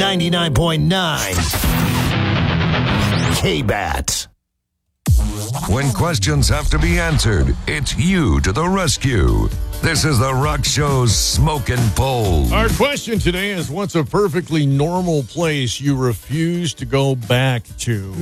99.9 K-Bat. When questions have to be answered, it's you to the rescue. This is the Rock Show's Smokin' Poll. Our question today is, what's a perfectly normal place you refuse to go back to?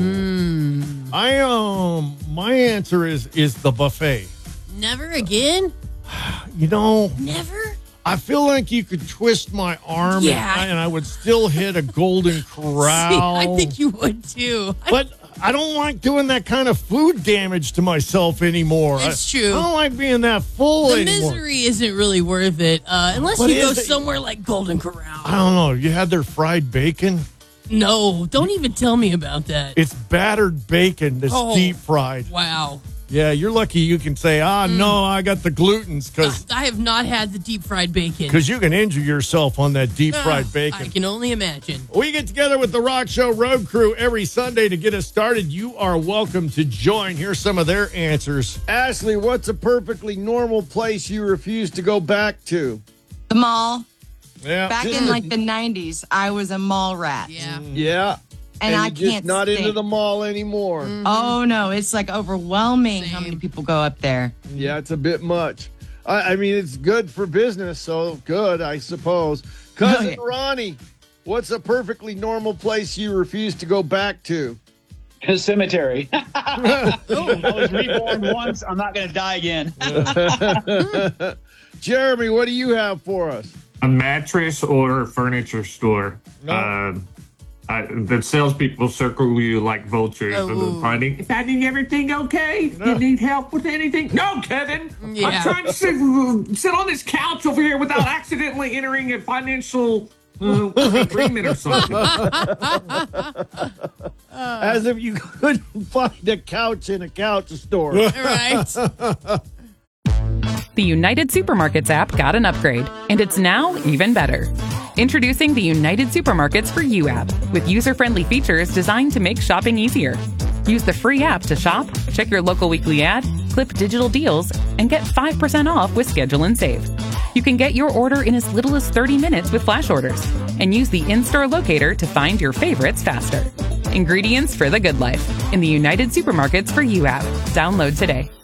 My answer is the buffet. Never again? Never? I feel like you could twist my arm and I would still hit a Golden Corral. I think you would too. But I don't like doing that kind of food damage to myself anymore. It's true. I don't like being that full the anymore. misery isn't really worth it unless you go somewhere like Golden Corral. I don't know. You had their fried bacon? No, don't even tell me about that. It's battered bacon that's deep fried. Wow. Yeah, you're lucky you can say, no, I got the glutens, because I have not had the deep fried bacon. Because you can injure yourself on that deep fried bacon. I can only imagine. We get together with the Rock Show Road Crew every Sunday to get us started. You are welcome to join. Here's some of their answers. Ashley, what's a perfectly normal place you refuse to go back to? The mall. Yeah. Back in like the 90s, I was a mall rat. Yeah. Yeah. And I you're can't just not stay. into the mall anymore. Oh, no. It's like overwhelming how many people go up there. Yeah, it's a bit much. I mean, it's good for business, so good, I suppose. Cousin Ronnie, what's a perfectly normal place you refuse to go back to? A cemetery. I was reborn once. I'm not going to die again. Jeremy, what do you have for us? A mattress or furniture store. No. The salespeople circle you like vultures. Finding everything okay? No. You need help with anything? No, Kevin. Yeah. I'm trying to sit on this couch over here without accidentally entering a financial agreement or something. As if you couldn't find a couch in a couch store. Right. The United Supermarkets app got an upgrade, and it's now even better. Introducing the United Supermarkets for You app, with user-friendly features designed to make shopping easier. Use the free app to shop, check your local weekly ad, clip digital deals, and get 5% off with Schedule and Save. You can get your order in as little as 30 minutes with flash orders, and use the in-store locator to find your favorites faster. Ingredients for the good life in the United Supermarkets for You app. Download today.